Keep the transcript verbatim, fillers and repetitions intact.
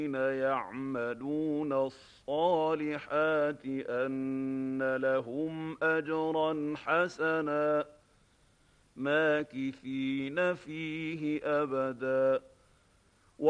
يعملون الصالحات أن لهم أجرا حسنا ماكثين فيه أبدا